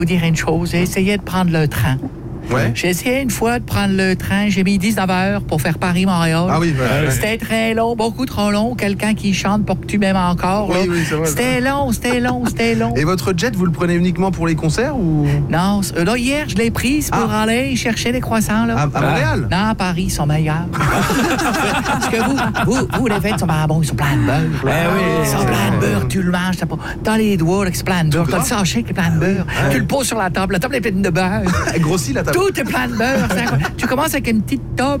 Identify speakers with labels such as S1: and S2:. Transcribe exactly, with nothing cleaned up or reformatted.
S1: vous dire une chose, j'ai essayé de prendre le train.
S2: Ouais.
S1: J'ai essayé une fois de prendre le train, j'ai mis dix-neuf heures pour faire Paris-Montréal.
S2: Ah oui, ouais, ouais.
S1: C'était très long, beaucoup trop long. Quelqu'un qui chante pour que tu m'aimes encore.
S2: Oui,
S1: là.
S2: oui, c'est vrai,
S1: C'était long, c'était long, c'était long.
S2: Et votre jet, vous le prenez uniquement pour les concerts ou
S1: Non, euh, là, hier, je l'ai prise pour
S2: Ah.
S1: aller chercher des croissants. Là.
S2: à, à Montréal?
S1: Non, à Paris, ils sont meilleurs. Parce que vous, vous, vous, les fêtes sont pas bons, ils sont pleins de beurre.
S3: Ben oui.
S1: Ils sont pleins de beurre, tu le manges, t'as pas. Dans les doigts, là, c'est plein de beurre. T'as le sachet qui est plein de beurre. Tu le poses sur la table, la table est pleine de beurre.
S2: Elle grossit la table.
S1: Tout est plein de beurre. C'est incroyable. Tu commences avec une petite table.